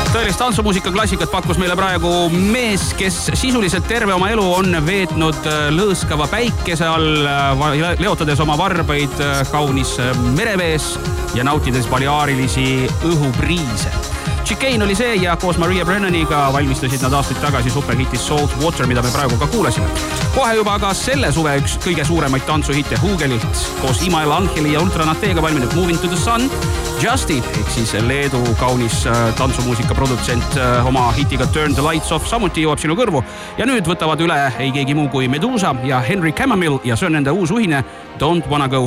Tõelist tantsumuusika klassikat pakkus meile praegu mees, kes sisuliselt terve oma elu on veetnud lõõskava päikese all, leotades oma varbaid kaunis merevees ja nautides baleaarilisi õhubriise. Chicane oli see ja koos Maria Brennaniga valmistasid nad aastaid tagasi superhitis Salt Water, mida me praegu ka kuulasime. Kohe juba aga selle suve üks kõige suuremaid tantsuhitte Hugelilt koos Imael Angeli ja Ultranateega valminud Moving to the Sun. Justy, ehk siis Leedu kaunis tantsumuusika produtsent oma hitiga Turn the Lights Off samuti jõuab sinu kõrvu. Ja nüüd võtavad üle ei keegi muu kui Medusa ja Henry Camamill ja see on nende uus uhine Don't Wanna Go